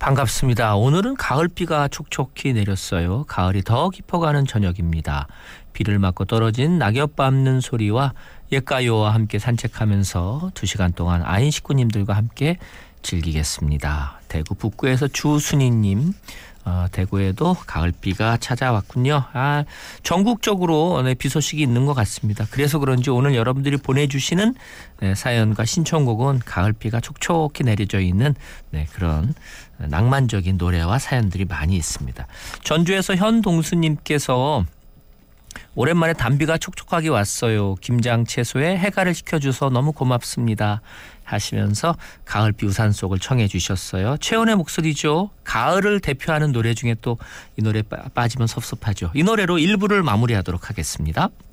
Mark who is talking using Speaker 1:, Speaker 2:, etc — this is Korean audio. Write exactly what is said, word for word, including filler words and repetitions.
Speaker 1: 반갑습니다. 오늘은 가을비가 촉촉히 내렸어요. 가을이 더 깊어가는 저녁입니다. 비를 맞고 떨어진 낙엽 밟는 소리와 옛가요와 함께 산책하면서 두 시간 동안 아인 식구님들과 함께 즐기겠습니다. 대구 북구에서 주순희님, 어, 대구에도 가을비가 찾아왔군요. 아, 전국적으로 네, 비 소식이 있는 것 같습니다. 그래서 그런지 오늘 여러분들이 보내주시는 네, 사연과 신청곡은 가을비가 촉촉히 내려져 있는 네, 그런 낭만적인 노래와 사연들이 많이 있습니다. 전주에서 현동수님께서 오랜만에 단비가 촉촉하게 왔어요. 김장 채소에 해가를 시켜줘서 너무 고맙습니다 하시면서 가을비 우산 속을 청해 주셨어요. 최연의 목소리죠. 가을을 대표하는 노래 중에 또 이 노래 빠지면 섭섭하죠. 이 노래로 일 부를 마무리하도록 하겠습니다.